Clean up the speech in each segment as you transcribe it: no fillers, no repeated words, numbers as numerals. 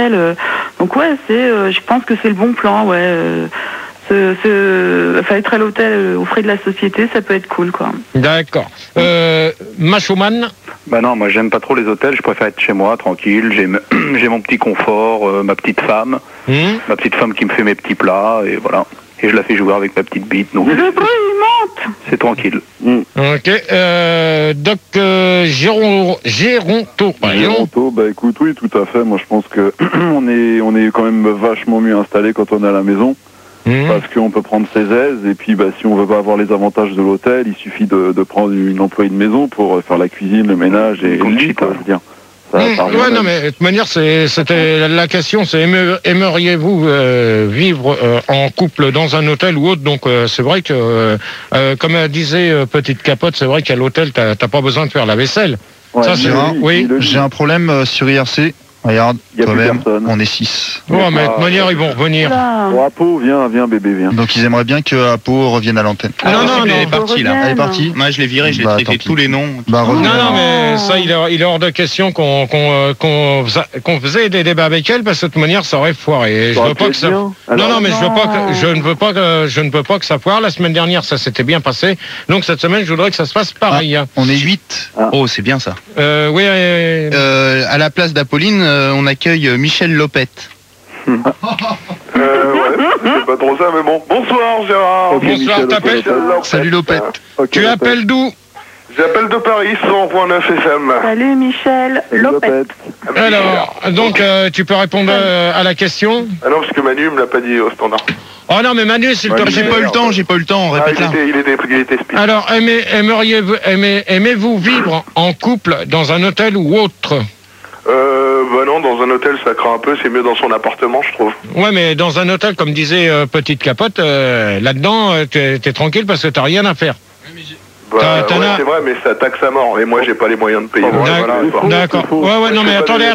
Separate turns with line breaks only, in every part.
Donc ouais, je pense que c'est le bon plan, ouais. Être à l'hôtel aux frais de la société, ça peut être cool, quoi.
D'accord. Machoman?
Bah non, moi j'aime pas trop les hôtels, je préfère être chez moi, tranquille, j'ai mon petit confort, ma petite femme qui me fait mes petits plats, et voilà. Et je la fais jouer avec ma petite bite, donc c'est tranquille.
Ok. Doc Géronto.
Géronto, bah écoute, oui, tout à fait. Moi je pense que on est quand même vachement mieux installé quand on est à la maison. Parce qu'on peut prendre ses aises, et puis bah, si on veut pas avoir les avantages de l'hôtel, il suffit de prendre une employée de maison pour faire la cuisine, le ménage et le lit, quoi, je veux dire.
Ouais, non, mais de toute manière, c'était la question, c'est aimeriez-vous vivre en couple dans un hôtel ou autre? Donc c'est vrai que, comme disait Petite Capote, c'est vrai qu'à l'hôtel, t'as pas besoin de faire la vaisselle.
Ouais,
ça, oui.
J'ai un problème sur IRC. Regarde, toi-même, on est 6.
Ouais, mais de toute manière, ils vont revenir.
Bon, Apo, viens, bébé, viens.
Donc ils aimeraient bien que Apo revienne à l'antenne.
Non, elle est partie, là.
Elle est partie.
Moi, je l'ai viré, je l'ai traité tous les noms.
Non, mais ça, il est hors de question qu'on faisait des débats avec elle, parce que de toute manière, ça aurait foiré. Je veux pas que ça... Non, mais je ne veux pas que ça foire. La semaine dernière, ça s'était bien passé. Donc cette semaine, je voudrais que ça se passe pareil.
On est 8.
Oh, c'est bien ça.
Oui.
À la place d'Apolline, on accueille Michel Lopette.
Ouais, c'est pas trop ça, mais bon. Bonsoir, Gérard.
Okay, bonsoir, t'appelles.
Salut Lopette.
Okay,
tu appelles d'où?
J'appelle de Paris, 100.9 FM.
Salut Michel Lopette.
Alors, donc tu peux répondre à la question?
Ah non, parce que Manu me l'a pas dit au standard.
Oh non, mais Manu, s'il te plaît.
J'ai pas eu le temps, répète-la.
Il était speed.
Alors, aimez-vous vivre en couple dans un hôtel ou autre?
Bah non, dans un hôtel ça craint un peu, c'est mieux dans son appartement, je trouve.
Ouais, mais dans un hôtel, comme disait Petite Capote, là-dedans, t'es tranquille parce que t'as rien à faire.
Bah, c'est vrai, mais ça taxe à mort, et moi j'ai pas les moyens de payer.
D'accord. Ouais, non, mais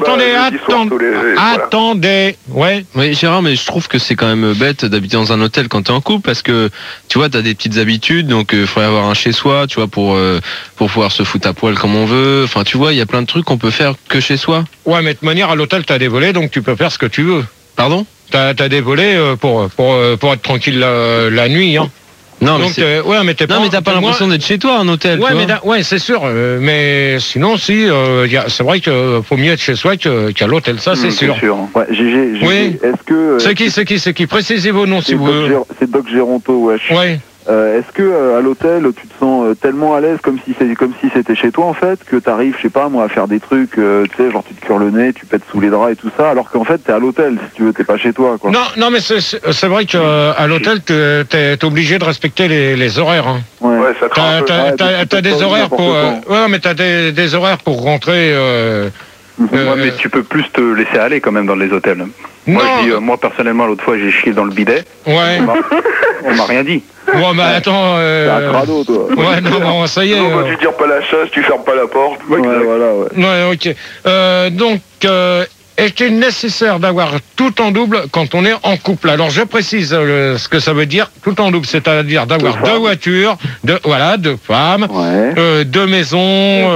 attendez. Ouais.
Oui, Gérard, mais je trouve que c'est quand même bête d'habiter dans un hôtel quand t'es en couple, parce que, tu vois, t'as des petites habitudes, donc il faudrait avoir un chez-soi, tu vois, pour pouvoir se foutre à poil comme on veut. Enfin, tu vois, il y a plein de trucs qu'on peut faire que chez soi.
Ouais, mais de toute manière, à l'hôtel, t'as des volets, donc tu peux faire ce que tu veux.
Pardon?
T'as des volets pour être tranquille la nuit, hein.
Non,
donc,
mais t'as pas l'impression d'être chez toi, un hôtel.
Ouais, c'est sûr. Mais sinon, c'est vrai que faut mieux être chez soi qu'à l'hôtel, ça, c'est sûr.
Ouais, GG,
oui.
Est-ce que
c'est qui précisez vos noms si vous voulez.
C'est Doc Géronto, wesh.
Ouais.
Est-ce que à l'hôtel tu te sens tellement à l'aise comme si c'était chez toi en fait, que t'arrives, je sais pas moi, à faire des trucs, tu sais, genre tu te cures le nez, tu pètes sous les draps et tout ça, alors qu'en fait t'es à l'hôtel, si tu veux, t'es pas chez toi, quoi.
Non, mais c'est vrai que à l'hôtel t'es obligé de respecter les horaires. Hein.
Ouais, ça craint.
T'as des horaires pour mais t'as des horaires pour rentrer.
Ouais, mais tu peux plus te laisser aller quand même dans les hôtels. Moi personnellement, l'autre fois j'ai chié dans le bidet.
Ouais.
On m'a rien dit.
Ouais, mais attends.
T'es un crado, toi.
Ouais, non, ça y est.
Non, tu tires pas la chasse, tu fermes pas la porte.
Ouais, ok. Donc, est-il nécessaire d'avoir tout en double quand on est en couple? Alors, je précise ce que ça veut dire, tout en double, c'est-à-dire d'avoir deux voitures, deux femmes, deux maisons,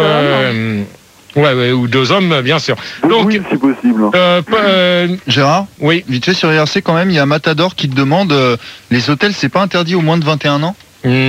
ou deux hommes, bien sûr. Donc,
oui, si possible.
Gérard,
oui.
Vite fait sur IRC quand même, il y a Matador qui te demande les hôtels, c'est pas interdit aux moins de 21 ans?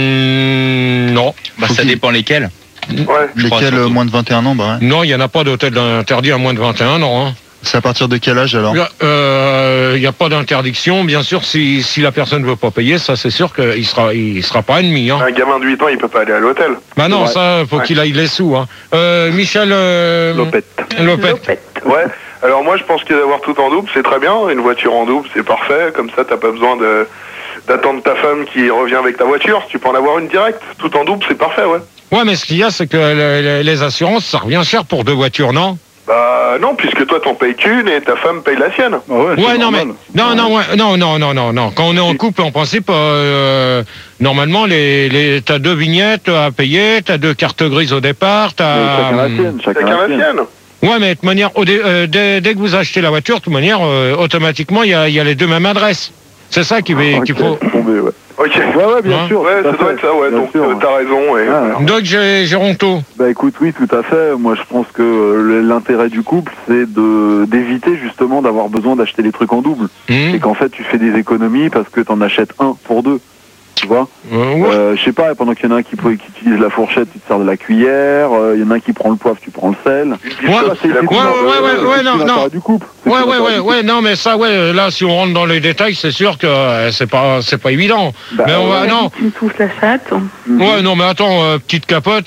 Non.
Bah, ça dépend lesquels.
Lesquels moins de 21 ans, bah ouais.
Non, il n'y en a pas d'hôtel interdit à moins de 21 ans. Hein.
C'est à partir de quel âge alors?
Il n'y a pas d'interdiction, bien sûr, si la personne ne veut pas payer, ça c'est sûr qu'il sera pas ennemi. Hein.
Un gamin de 8 ans, il peut pas aller à l'hôtel.
Bah non, ça, faut qu'il aille les sous. Hein. Michel
Lopette.
Ouais, alors moi je pense que d'avoir tout en double, c'est très bien. Une voiture en double, c'est parfait. Comme ça, t'as pas besoin d'attendre ta femme qui revient avec ta voiture. Tu peux en avoir une directe. Tout en double, c'est parfait, ouais.
Ouais, mais ce qu'il y a, c'est que les assurances, ça revient cher pour deux voitures, non?
Bah non, puisque toi t'en payes qu'une et ta femme paye la sienne.
Non. Quand on est en couple, en principe, normalement, t'as deux vignettes à payer, t'as deux cartes grises au départ,
chacun la sienne.
Ouais, mais de toute manière, dès que vous achetez la voiture, de toute manière, automatiquement, il y a les deux mêmes adresses. C'est ça qu'il faut.
Ouais,
Ok.
Ouais, bien sûr.
Ouais, ça doit être ça, ouais.
Bien
Donc,
sûr.
t'as raison. Et...
Donc, Géronto.
Bah écoute, oui, tout à fait. Moi, je pense que l'intérêt du couple, c'est d'éviter justement d'avoir besoin d'acheter les trucs en double. Et qu'en fait, tu fais des économies parce que t'en achètes un pour deux. Tu vois je sais pas, pendant qu'il y en a un qui utilise la fourchette, tu te sers de la cuillère. Il y en a un qui prend le poivre, tu prends le sel.
Non, mais ça, là, si on rentre dans les détails, c'est sûr que c'est pas évident.
Bah,
mais on va, non.
Tu me touches la chatte.
Ouais, non, mais attends, petite capote,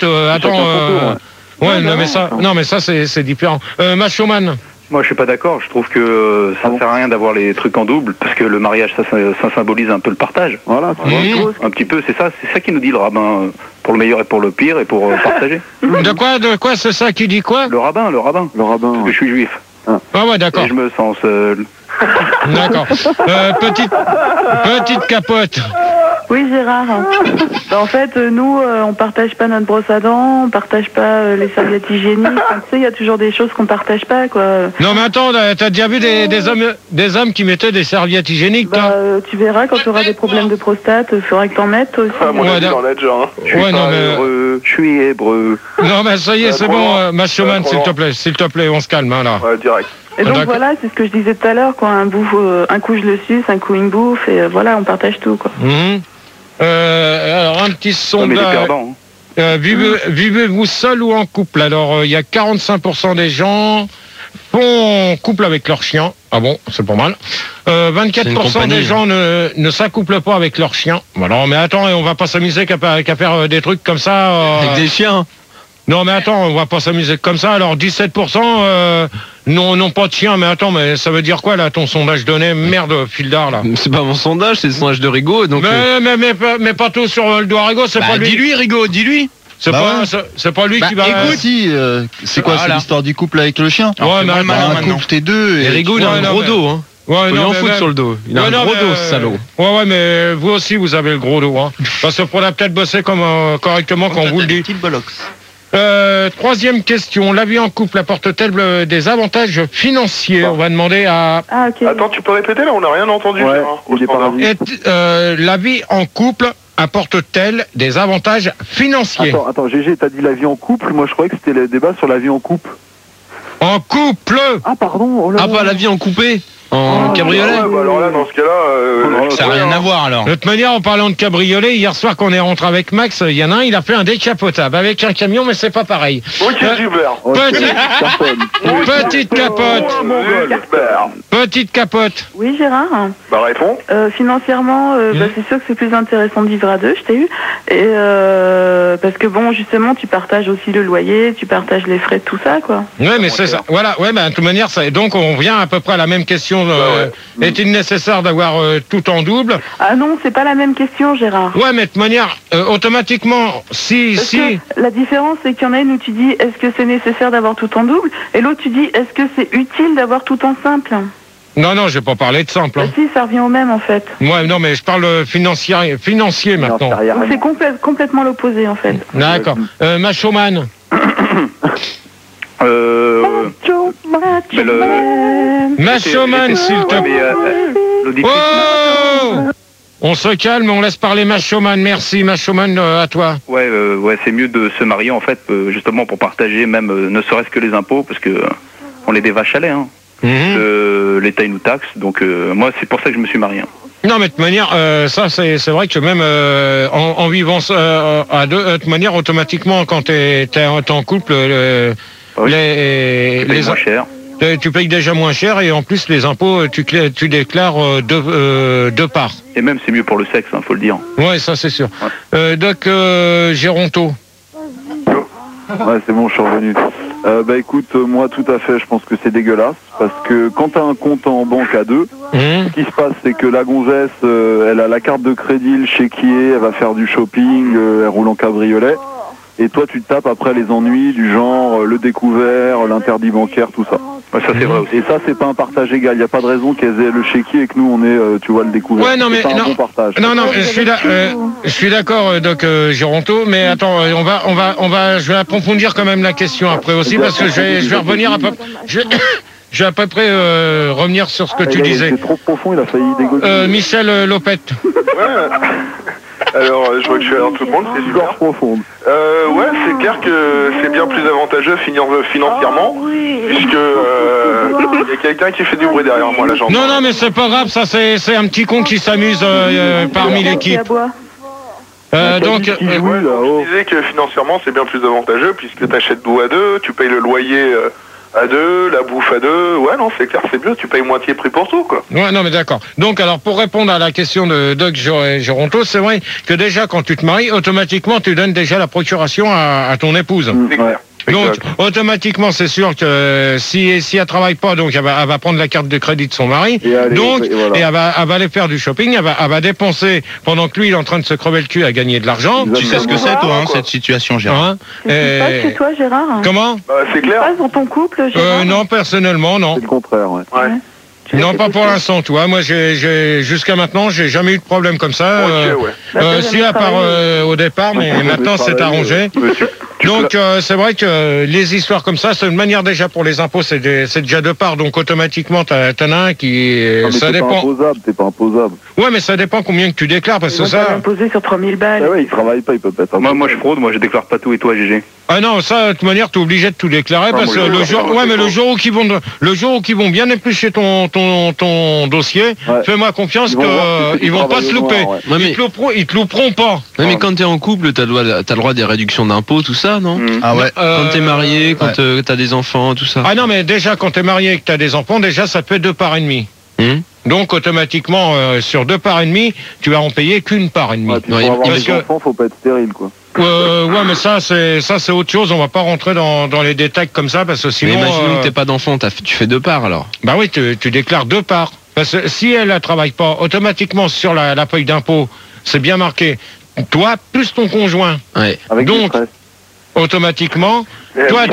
non, mais ça, c'est différent. Machoman.
Moi, je suis pas d'accord. Je trouve que ça ne sert à rien d'avoir les trucs en double, parce que le mariage, ça symbolise un peu le partage.
Voilà,
un petit peu, c'est ça qui nous dit le rabbin, pour le meilleur et pour le pire, et pour partager.
De quoi c'est ça qui dit quoi?
Le rabbin. Parce que je suis juif.
Ah ouais, d'accord.
Et je me sens seul.
D'accord. Petite capote.
Oui, Gérard. En fait, nous, on partage pas notre brosse à dents, on partage pas les serviettes hygiéniques. Tu sais, il y a toujours des choses qu'on partage pas, quoi.
Non, mais attends, t'as déjà vu des hommes qui mettaient des serviettes hygiéniques,
tu verras, quand tu auras des problèmes de prostate, il faudra que t'en mettes, toi aussi.
Ah, mon avis, j'en ai déjà.
Je suis hébreu.
Non, mais ça y est, c'est bon, Machoman, s'il te plaît, on se calme, hein, là.
Ouais, direct.
Et donc voilà, c'est ce que je disais tout à l'heure, quoi. Un coup je le suce, un coup il me bouffe, et voilà, on partage tout, quoi.
Alors, un petit sondage. Vivez-vous seul ou en couple? Alors, il y a 45% des gens font couple avec leur chien. Ah bon, c'est pas mal. 24% des gens ne s'accouplent pas avec leur chien. Voilà, mais attends, on va pas s'amuser qu'à faire des trucs comme ça.
Avec des chiens.
Non, mais attends, on va pas s'amuser comme ça. Alors, 17% non pas de chien, mais attends, mais ça veut dire quoi, là, ton sondage donné? Merde, fil d'art, là.
C'est pas mon sondage, c'est le sondage de Rigaud. Donc,
mais pas tout sur le doigt Rigaud, c'est pas lui.
Dis-lui, Rigaud, dis-lui.
C'est pas lui qui va...
Écoute, c'est quoi, c'est l'histoire du couple avec le chien?
Ouais, mais
un couple, t'es deux.
Et Rigaud, il a un gros dos, hein.
Ouais,
il en fout sur le dos. Il a un gros dos, ce salaud.
Ouais, mais vous aussi, vous avez le gros dos, hein. Parce qu'on a peut-être bossé correctement quand on vous le dit. Troisième question. La vie en couple apporte-t-elle des avantages financiers? On va demander à...
Ah, ok.
Attends, tu peux répéter là? On n'a rien entendu.
La vie en couple apporte-t-elle des avantages financiers?
Attends, GG, t'as dit la vie en couple? Moi, je croyais que c'était le débat sur la vie en couple.
En couple?
Ah, pardon.
Ah, pas la vie en coupé? En cabriolet?
Ouais, bah alors là, dans ce cas-là...
ça n'a rien à voir, alors.
De toute manière, en parlant de cabriolet, hier soir, quand on est rentré avec Max, il y en a un, il a fait un décapotable avec un camion, mais c'est pas pareil.
Ok, super.
Petite capote. Petite capote.
Oui, Gérard.
Bah, réponds.
Financièrement, c'est sûr que c'est plus intéressant de vivre à deux, je t'ai eu. Et parce que bon, justement, tu partages aussi le loyer, tu partages les frais de tout ça, quoi.
Ouais, mais c'est ça. Voilà, ouais, de toute manière, donc on vient à peu près à la même question. Est-il nécessaire d'avoir tout en double?
Ah non, c'est pas la même question, Gérard.
Ouais, mais de toute manière, automatiquement, si...
La différence, c'est qu'il y en a une où tu dis, est-ce que c'est nécessaire d'avoir tout en double? Et l'autre, tu dis, est-ce que c'est utile d'avoir tout en simple?
Non, j'ai pas parlé de simple. Hein.
Si, ça revient au même, en fait.
Ouais, non, mais je parle financier maintenant.
C'est complètement l'opposé, en fait.
D'accord. Machoman. Machoman, s'il te plaît. Oh, on se calme, on laisse parler Machoman. Merci, Machoman, à toi.
Ouais, c'est mieux de se marier, en fait, justement pour partager, même ne serait-ce que les impôts, parce que on est des vaches à lait, hein. L'État il nous taxe, donc moi c'est pour ça que je me suis marié.
Non, mais de toute manière, ça c'est vrai que même en vivant à deux, de toute manière, automatiquement, quand t'es en couple,
les moins cher.
Tu payes déjà moins cher et en plus les impôts, tu déclares deux parts.
Et même c'est mieux pour le sexe, faut le dire.
Ouais, ça c'est sûr. Ouais. Doc Géronto.
Ouais, c'est bon, je suis revenu. Bah écoute, moi tout à fait, je pense que c'est dégueulasse, parce que quand t'as un compte en banque à deux, ce qui se passe, c'est que la gonzesse, elle a la carte de crédit, le chéquier, elle va faire du shopping, elle roule en cabriolet, et toi tu te tapes après les ennuis du genre le découvert, l'interdit bancaire, tout ça.
Ouais, ça c'est vrai aussi.
Et ça c'est pas un partage égal, il n'y a pas de raison qu'elles aient le chéquier et que nous on ait, tu vois, le découvert.
Ouais, non, mais
c'est pas un bon partage.
Non, je suis d'accord, Doc Géronto, mais attends, je vais approfondir quand même la question après aussi, parce que je vais revenir à peu je vais à peu près revenir sur ce que tu disais.
C'est trop profond, il a failli dégoûter.
Michel Lopette.
Alors, je vois que je suis à l'heure de tout le monde, c'est super.
Profonde.
Ouais, c'est clair que c'est bien plus avantageux financièrement, puisque il y a quelqu'un qui fait du bruit derrière moi, là, j'entends.
Non, mais c'est pas grave, ça c'est un petit con qui s'amuse parmi l'équipe. Donc,
je disais que financièrement c'est bien plus avantageux, puisque tu achètes d'eau à deux, tu payes le loyer à deux, la bouffe à deux. Ouais, non, c'est clair, c'est mieux, tu payes moitié prix pour tout, quoi.
Ouais, non, mais d'accord. Donc, alors, pour répondre à la question de Doc Geronto, c'est vrai que déjà, quand tu te maries, automatiquement, tu donnes déjà la procuration à ton épouse.
C'est clair.
Donc, automatiquement, c'est sûr que si elle travaille pas, donc elle va prendre la carte de crédit de son mari, et elle va aller faire du shopping, elle va dépenser pendant que lui il est en train de se crever le cul à gagner de l'argent.
Tu sais ce que c'est, toi, cette situation, Gérard?
Qu'est-ce qui se passe chez toi, Gérard?
Comment?
C'est clair.
Qu'est-ce qui se passe dans ton couple, Gérard?
Non, personnellement, non.
C'est le contraire, ouais.
Non, pas pour l'instant, tu vois. Moi, jusqu'à maintenant, j'ai jamais eu de problème comme ça. Si, à part au départ, mais maintenant c'est arrangé. Donc, c'est vrai que les histoires comme ça, c'est une manière déjà pour les impôts, c'est déjà de part. Donc, automatiquement, t'en as un qui... ça dépend.
T'es pas imposable.
Ouais, mais ça dépend combien que tu déclares, parce que ça...
imposé sur 3000 balles.
Ah ouais, il travaille pas, il peut pas être imposable.
Moi, je fraude, moi, je déclare pas tout, et toi, GG?
Ah non, ça, de toute manière, t'es obligé de tout déclarer, parce que le jour où ils vont bien éplucher ton dossier, fais-moi confiance qu'ils vont pas se louper. Ils te louperont pas.
Ouais, mais quand t'es en couple, t'as le droit des réductions d'impôts, tout ça, non?
Ah ouais.
Quand t'es marié, quand t'as des enfants, tout ça.
Ah non, mais déjà, quand t'es marié et que t'as des enfants, déjà, ça te fait 2 parts et demie. Donc, automatiquement, sur 2 parts et demie, tu vas en payer qu'une part et demie.
Ouais, pour avoir des enfants, faut pas être stérile, quoi.
Ouais, mais ça c'est autre chose. On va pas rentrer dans les détails comme ça, parce que sinon...
Mais imaginons que t'es pas d'enfant, tu fais 2 parts, alors.
Bah oui, tu déclares 2 parts. Parce que si elle ne travaille pas, automatiquement, sur la feuille d'impôt, c'est bien marqué, toi plus ton conjoint.
Ouais.
Donc, automatiquement, toi,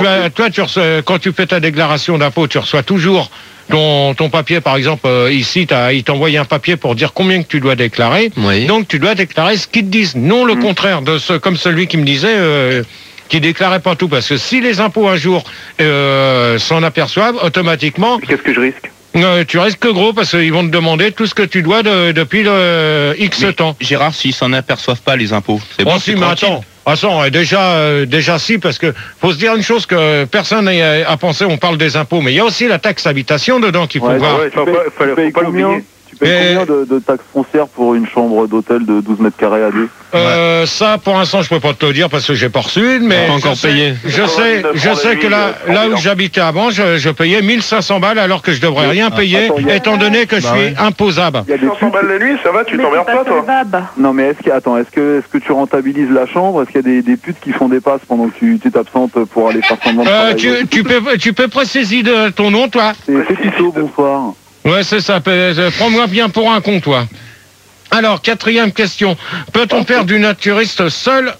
quand tu fais ta déclaration d'impôt, tu reçois toujours ton papier, par exemple, ici, il t'envoie un papier pour dire combien que tu dois déclarer.
Oui.
Donc, tu dois déclarer ce qu'ils te disent. Non, le contraire de comme celui qui me disait, qui déclarait pas tout. Parce que si les impôts, un jour, s'en aperçoivent, automatiquement...
Qu'est-ce que je risque?
Tu risques gros, parce qu'ils vont te demander tout ce que tu dois depuis le X temps.
Gérard, s'ils s'en aperçoivent pas, les impôts, c'est bon,
si, mais attends, déjà si, parce que faut se dire une chose que personne n'a pensé, on parle des impôts, mais il y a aussi la taxe habitation dedans qu'il faut voir.
Faut pas l'oublier.
Tu payes combien de taxes foncières pour une chambre d'hôtel de 12 mètres carrés à 2?
Ça, pour l'instant, je peux pas te le dire parce que j'ai pas reçu, mais
pas encore payé.
Je sais que là où j'habitais avant, je payais 1500 balles alors que je devrais rien payer, étant donné que je suis imposable.
500 balles la nuit, ça va, tu t'emmerdes pas, toi?
Non, mais est-ce que tu rentabilises la chambre? Est-ce qu'il y a des putes qui font des passes pendant que tu t'absentes pour aller faire semblant de travailler?
Tu peux préciser de ton nom, toi?
C'est Tito, bonsoir.
Ouais, c'est ça. Prends-moi bien pour un con, toi. Alors, 4e question. Peut-on faire du naturisme seul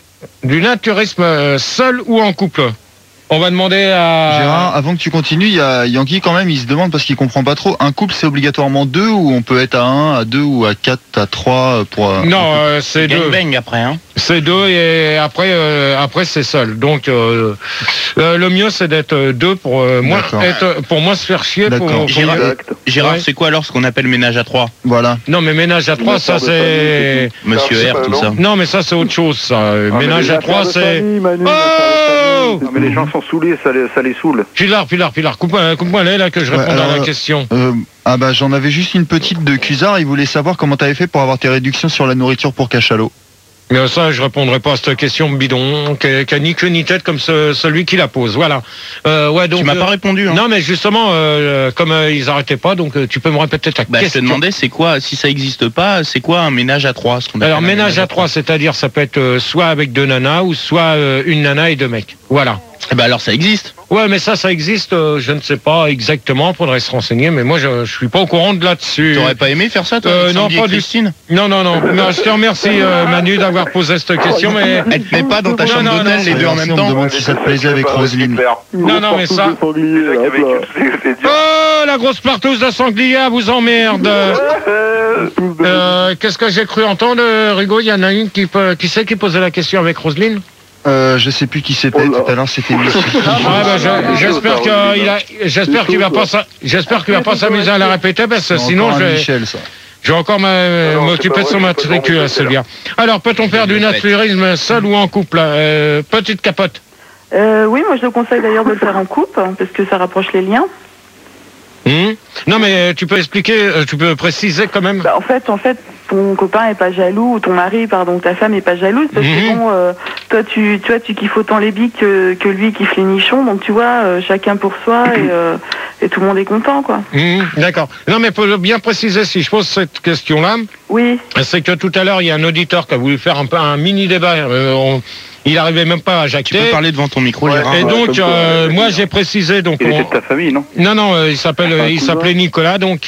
ou en couple? On va demander à...
Gérard, avant que tu continues, il y a Yankee quand même, il se demande parce qu'il comprend pas trop. Un couple, c'est obligatoirement 2 ou on peut être à 1, à 2 ou à 4, à 3 pour...
Non, c'est 2.
Bang après, hein.
C'est 2 et après c'est seul. Donc le mieux c'est d'être 2 pour moins se faire chier.
Gérard, c'est quoi alors ce qu'on appelle ménage à 3?
Voilà.
Non, mais ménage à 3, ça c'est...
Monsieur R, tout ça.
Non, mais ça c'est autre chose, ça. Ménage à 3, c'est... Oh!
Non, mais les gens sont saoulés, ça les saoule.
Pilar, coupe-moi là que je réponde à la question.
J'en avais juste une petite de Cusard, il voulait savoir comment t'avais fait pour avoir tes réductions sur la nourriture pour cachalot.
Mais ça, je répondrai pas à cette question bidon, qui a ni queue ni tête comme celui qui la pose. Voilà. Donc,
tu m'as pas répondu. Hein.
Non, mais justement, comme ils arrêtaient pas, donc tu peux me répéter ta question.
Je te demandais, c'est quoi, si ça existe pas, c'est quoi un ménage à 3?
Alors, ménage à 3, c'est-à-dire, ça peut être soit avec 2 nanas ou soit une nana et 2 mecs. Voilà.
Alors ça existe.
Ouais, mais ça existe, je ne sais pas exactement, faudrait se renseigner, mais moi je suis pas au courant de là-dessus.
T'aurais pas aimé faire ça, toi,
non, pas Christine. Non, je te remercie Manu d'avoir posé cette question, mais...
Elle te met pas dans ta chambre d'hôtel les deux en même temps?
On me demande si ça te plaisait avec Roselyne.
Non, mais ça... Oh, la grosse partouze de sanglier, elle vous emmerde. Qu'est-ce que j'ai cru entendre, Rigaud? Il y en a une qui sait qui posait la question avec Roselyne?
Je sais plus qui c'était, tout à l'heure c'était Michel.
J'espère qu'il va pas s'amuser à la répéter parce que sinon Je vais encore m'occuper de son matricule, Sylvia. Alors, peut-on faire du naturisme seul ou en couple? Petite Capote.
Oui, moi je te conseille d'ailleurs de le faire en couple, parce que ça rapproche les liens.
Non, mais tu peux expliquer, tu peux préciser quand même.
En fait, ton copain est pas jaloux, ou ton mari, pardon, ta femme est pas jalouse, parce que bon, toi, tu kiffes autant les biques que lui kiffe les nichons, donc tu vois, chacun pour soi, et tout le monde est content, quoi.
D'accord. Non, mais pour bien préciser, si je pose cette question-là,
oui,
c'est que tout à l'heure, il y a un auditeur qui a voulu faire un mini débat. Il arrivait même pas à jacter.
Tu peux parler devant ton micro, Gérard.
Et donc, moi, j'ai précisé. Donc,
il était de ta famille, non?
Non, il s'appelait Nicolas, donc.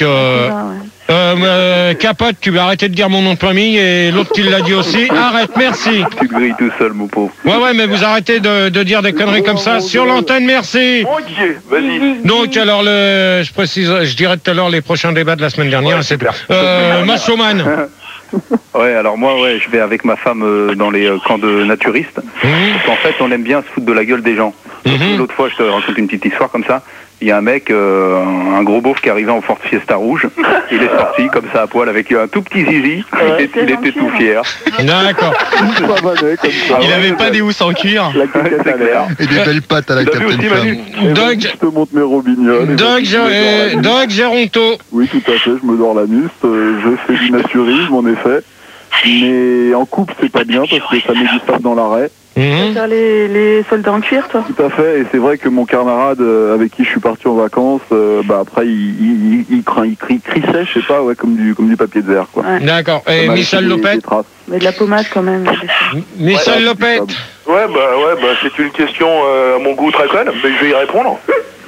Capote, tu vas arrêter de dire mon nom de famille, et l'autre qui l'a dit aussi. Arrête, merci.
Tu te grilles tout seul, mon pauvre.
Ouais, mais vous arrêtez de dire des conneries comme ça sur l'antenne, merci.
Mon Dieu, vas-y.
Donc, alors, je précise, je dirais tout à l'heure les prochains débats de la semaine dernière, c'est tout. Machoman.
Ouais, alors moi, je vais avec ma femme dans les camps de naturistes. Parce qu'en fait, on aime bien se foutre de la gueule des gens. L'autre fois, je te raconte une petite histoire comme ça. Il y a un mec, un gros beauf qui arrivait en Ford Fiesta rouge. Il est sorti comme ça à poil avec un tout petit zizi. Il était tout fier.
D'accord.
Il avait pas des housses en cuir.
Et des belles pattes à la Captain Flamme.
Je te montre mes robignoles.
Doug Géronto.
Oui, tout à fait, je me dors la muste. Je fais du naturisme, en effet. Mais en couple, c'est pas bien parce que ça met du sable dans l'arrêt.
Tu vas faire les soldats en cuir, toi?
Tout à fait, et c'est vrai que mon camarade avec qui je suis parti en vacances, après il crissait, je sais pas, comme du papier de verre, quoi.
Ouais.
D'accord. Et Michel Lopet?
Mais de la pommade quand même.
Michel Lopet?
Ouais, c'est une question à mon goût très conne, mais je vais y répondre.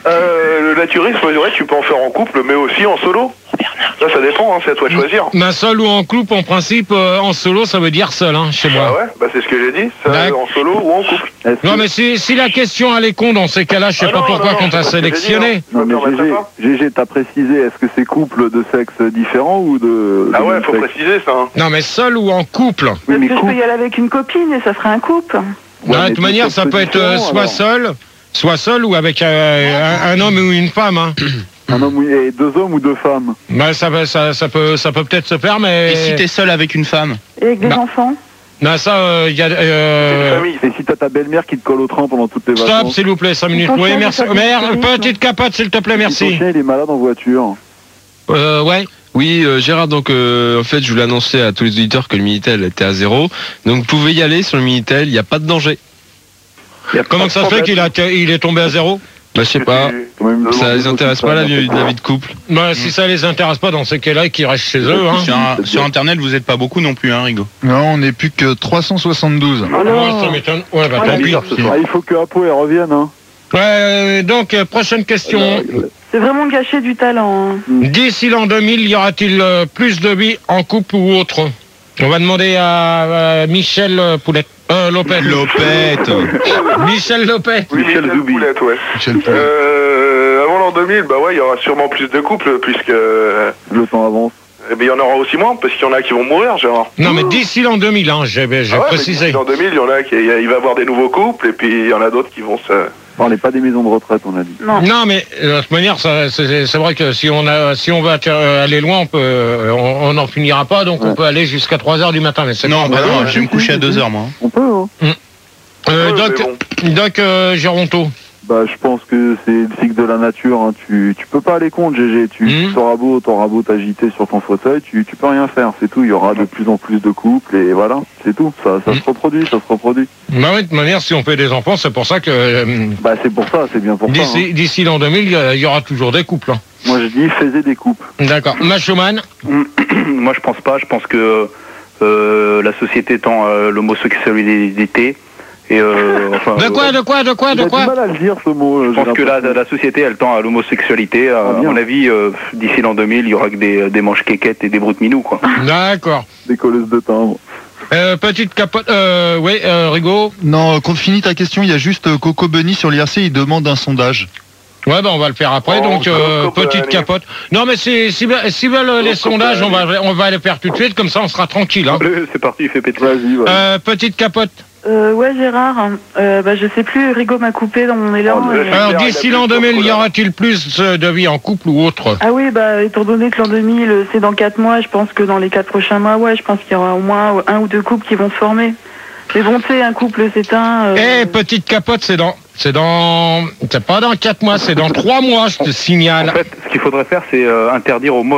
Le naturisme, tu peux en faire en couple, mais aussi en solo. Ça dépend, c'est à toi de choisir.
Seul ou en couple, en principe, en solo, ça veut dire seul, chez moi.
C'est ce que j'ai dit, en solo ou en couple.
Non, mais si la question elle est con, dans ces cas-là, je sais pas pourquoi qu'on t'a sélectionné.
Non, mais GG, t'as précisé, est-ce que c'est couple de sexe différent ou de...
Ah ouais, faut préciser ça.
Non, mais seul ou en couple?
Parce que je peux y aller avec une copine et ça ferait un couple.
De toute manière, ça peut être soit seul ou avec un homme ou une femme.
Un homme et deux hommes ou deux femmes?
Ça peut peut-être se faire, mais...
Et si t'es seul avec une femme?
Et avec des enfants?
Non, ça, il y a...
Et si t'as ta belle-mère qui te colle au train pendant toutes les vacances?
Stop, s'il vous plaît, 5 minutes. Oui, merci. Petite Capote, s'il te plaît, merci.
Ton chien, il est malade en voiture.
Ouais.
Oui, Gérard, donc en fait, je voulais annoncer à tous les auditeurs que le Minitel était à 0. Donc, vous pouvez y aller sur le Minitel, il n'y a pas de danger.
Comment ça se fait qu'il est tombé à 0?
Je sais pas. Ça les intéresse pas la vie de couple.
Si ça les intéresse pas, dans ces cas-là, qu'ils restent chez eux.
Sur Internet, vous êtes pas beaucoup non plus, Rigaud?
Non, on n'est plus que 372.
Ça m'étonne. Ouais, tant pis.
Il faut que Apo elle revienne.
Ouais, donc, prochaine question.
C'est vraiment gâcher du talent.
D'ici l'an 2000, y aura-t-il plus de vie en couple ou autre? On va demander à Michel Lopet. Michel Lopet.
Oui, Michel Zoubi. Avant l'an 2000, il y aura sûrement plus de couples, puisque...
Le temps avance.
Eh bien, il y en aura aussi moins, parce qu'il y en a qui vont mourir, Gérard.
Non, mais d'ici l'an 2000, j'ai précisé.
D'ici l'an 2000, il y en a il va y avoir des nouveaux couples, et puis il y en a d'autres qui vont se...
On n'est pas des maisons de retraite, on a dit.
Non, mais de toute manière, c'est vrai que si on veut aller loin, on n'en finira pas, donc on peut aller jusqu'à 3h du matin. Mais
non, je vais me coucher à 2h, moi.
On peut,
Doc Géronto.
Je pense que c'est le cycle de la nature. Tu peux pas aller contre, GG. T'auras beau t'agiter sur ton fauteuil, tu peux rien faire. C'est tout. Il y aura de plus en plus de couples et voilà, c'est tout. Ça se reproduit,
de toute manière, si on fait des enfants, c'est pour ça que...
c'est pour ça, c'est bien pour ça.
D'ici l'an 2000, il y aura toujours des couples.
Moi, je dis, faisez des couples.
D'accord. Machoman?
Moi, je pense pas. Je pense que la société tend à l'homosexualité. Et
De quoi
Il a du mal à le dire, ce mot.
Je pense que la société, elle tend à l'homosexualité. À mon avis, d'ici l'an 2000, il y aura que des manches quéquettes et des broutes minous, quoi.
D'accord.
Des colleuses de timbre.
Petite Capote, Rigaud?
Non, quand finis ta question, il y a juste Coco Bunny sur l'IRC, il demande un sondage.
Ouais, on va le faire après, donc petite Capote. Non, mais si veulent les sondages, on va les faire tout de suite, comme ça on sera tranquille.
C'est parti, il fait péter.
Vas-y,
Petite Capote.
Ouais, Gérard. Je sais plus, Rigaud m'a coupé dans mon élan.
Alors, d'ici l'an 2000, y aura-t-il plus de vie en couple ou autre?
Ah oui, étant donné que l'an 2000, c'est dans 4 mois, je pense que dans les 4 prochains mois, ouais, je pense qu'il y aura au moins 1 ou 2 couples qui vont se former. Mais bon, tu sais, un couple s'éteint...
petite capote, c'est pas dans 4 mois, c'est dans 3 mois, je te signale.
En fait, ce qu'il faudrait faire, c'est interdire aux